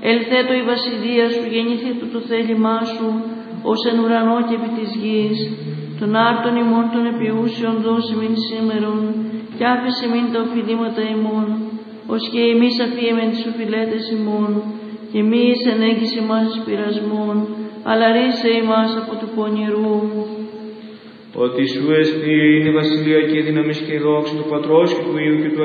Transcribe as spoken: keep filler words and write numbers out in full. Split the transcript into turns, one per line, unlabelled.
ελθέτω η βασιλεία σου, γεννηθήτω το θέλημά σου, ως εν ουρανό και επί της γης. Τον άρτον ημών των επιούσιων δώσει μην σήμερον, κι άφησε μην τα οφειλήματα ημών, ως και εμείς αφίεμεν τις οφειλέτες ημών, και μη εις ενέγγιση μας εις πειρασμών, αλλά ρίσε ημάς από του πονηρού.
Ότι σου εστίν η βασιλεία και η δύναμις και η δόξη του Πατρός και του Υιού και του